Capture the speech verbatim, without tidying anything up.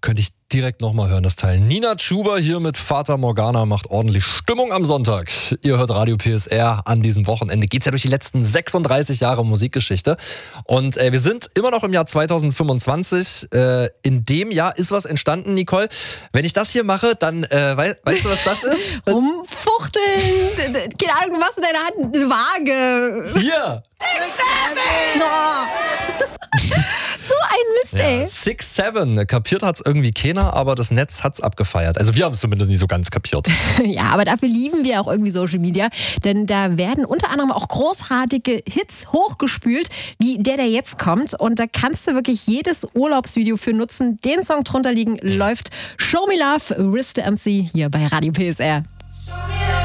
könnte ich direkt nochmal hören, das Teil. Nina Chuba hier mit Fata Morgana macht ordentlich Stimmung am Sonntag. Ihr hört Radio P S R. An diesem Wochenende geht's ja durch die letzten sechsunddreißig Jahre Musikgeschichte. Und äh, wir sind immer noch im Jahr zweitausendfünfundzwanzig. Äh, in dem Jahr ist was entstanden, Nicole. Wenn ich das hier mache, dann äh, wei- weißt du, was das ist? Rumfuchteln. Keine Ahnung, was mit deiner Hand? Eine Waage. Hier! Oh. So ein Mist, ey. Ja, six seven. Kapiert hat's irgendwie keiner, aber das Netz hat's abgefeiert. Also wir haben es zumindest nicht so ganz kapiert. Ja, aber dafür lieben wir auch irgendwie Social Media, denn da werden unter anderem auch großartige Hits hochgespült, wie der, der jetzt kommt. Und da kannst du wirklich jedes Urlaubsvideo für nutzen. Den Song drunter liegen läuft Show Me Love, Riz the M C hier bei Radio P S R. Show me